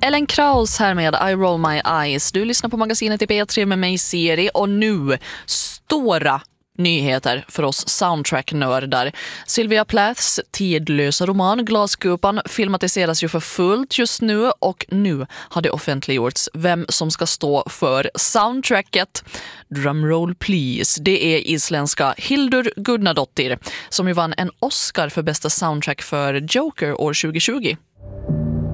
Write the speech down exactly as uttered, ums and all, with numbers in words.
Ellen Kraus här med I Roll My Eyes. Du lyssnar på magasinet i P tre med mig, Siri, och nu stora nyheter för oss soundtrack-nördar. Sylvia Plaths tidlösa roman Glaskupan filmatiseras ju för fullt just nu, och nu har det offentliggjorts vem som ska stå för soundtracket. Drumroll please. Det är isländska Hildur Gudnadottir som ju vann en Oscar för bästa soundtrack för Joker år tjugo tjugo.